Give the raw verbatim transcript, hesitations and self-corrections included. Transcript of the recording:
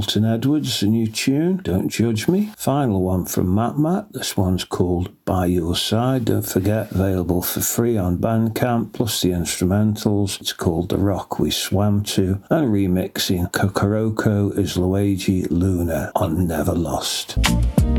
Milton Edwards, a new tune, Don't Judge Me. Final one from Matt Matt. This one's called By Your Side. Don't forget, available for free on Bandcamp, plus the instrumentals. It's called The Rock We Swam To, and remixing Kokoroko is Luigi Luna on Never Lost.